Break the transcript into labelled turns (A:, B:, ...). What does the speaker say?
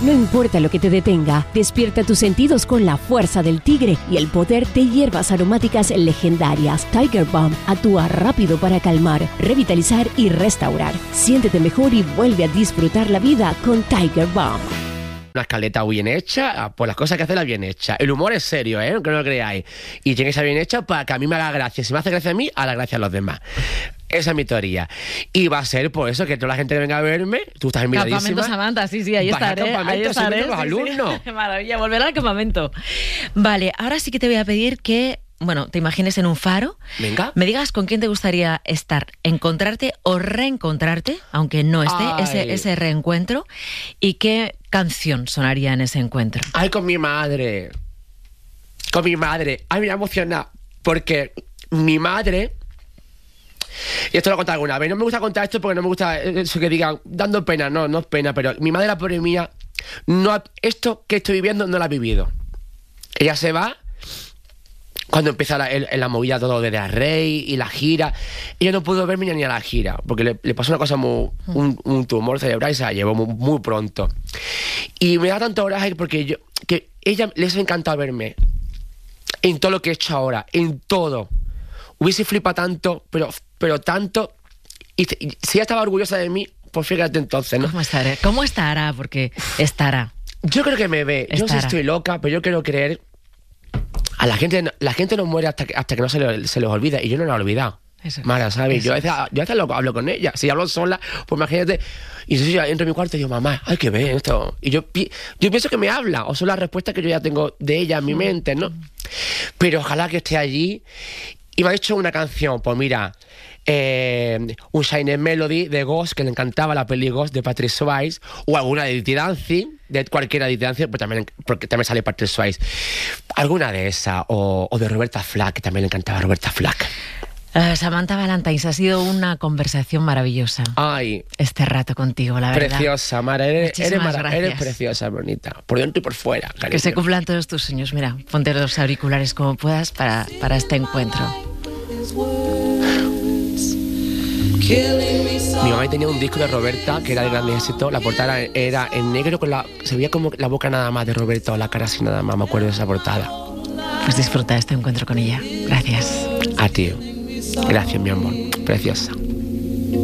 A: No importa lo que te detenga, despierta tus sentidos con la fuerza del tigre y el poder de hierbas aromáticas legendarias. Tiger Balm actúa rápido para calmar, revitalizar y restaurar. Siéntete mejor y vuelve a disfrutar la vida con Tiger Balm.
B: Una escaleta bien hecha, pues las cosas que hacerlas bien hechas. El humor es serio, aunque no lo creáis. Y tiene que ser bien hecha para que a mí me haga gracia. Si me hace gracia a mí, haga gracia a los demás. Esa es mi teoría. Y va a ser por eso que toda la gente que venga a verme, tú estás invitada.
C: Campamento Samantha, sí, ahí estaré. Ahí estaré.
B: Los alumnos.
C: Sí. Maravilla, volver al campamento. Vale, ahora sí que te voy a pedir que, bueno, te imagines en un faro.
B: Venga.
C: Me digas con quién te gustaría estar, encontrarte o reencontrarte, aunque no esté, ese reencuentro, y qué canción sonaría en ese encuentro.
B: Ay, con mi madre. Con mi madre. Ay, me voy a emocionar. Porque mi madre... Y esto lo he contado alguna vez. No me gusta contar esto porque no me gusta eso que digan, dando pena. No es pena, pero mi madre, la pobre mía, esto que estoy viviendo no lo ha vivido. Ella se va cuando empieza la movida todo de la Rey y la gira. Ella no pudo verme ni a la gira porque le pasó una cosa un tumor cerebral y se la llevó muy pronto. Y me da tanto coraje porque que ella les ha encantado verme en todo lo que he hecho ahora, en todo. Hubiese flipado tanto, pero tanto. Y si ella estaba orgullosa de mí, pues fíjate entonces, ¿no?
C: ¿Cómo estará? Porque estará.
B: Yo creo que me ve. Yo sí estoy loca, pero yo quiero creer. La gente no muere hasta que no se les olvida. Y yo no la he olvidado. Mara, ¿sabes? Yo a veces hablo con ella. Si hablo sola, pues imagínate. Y yo entro en mi cuarto y digo, mamá, hay que ver esto. Y yo pienso que me habla. O son las respuestas que yo ya tengo de ella en mi mente, ¿no? Pero ojalá que esté allí. Y me ha hecho una canción, pues mira, un Shining Melody de Ghost, que le encantaba la peli Ghost de Patrick Swayze, o alguna de Dirty Dancing, de cualquiera de Dirty Dancing, porque también sale Patrick Swayze. Alguna de esas, o de Roberta Flack, que también le encantaba a Roberta Flack.
C: Samantha Valentines, ha sido una conversación maravillosa.
B: Ay,
C: este rato contigo, la verdad.
B: Preciosa, Mara, eres preciosa, bonita, por dentro y por fuera, cariño.
C: Que se cumplan todos tus sueños. Mira, ponte los auriculares como puedas para este encuentro.
B: Mi mamá tenía un disco de Roberta que era de gran éxito. La portada era en negro, se veía como la boca nada más de Roberta o la cara así nada más. Me acuerdo de esa portada.
C: Pues disfruta este encuentro con ella. Gracias.
B: A ti. Gracias, mi amor. Preciosa.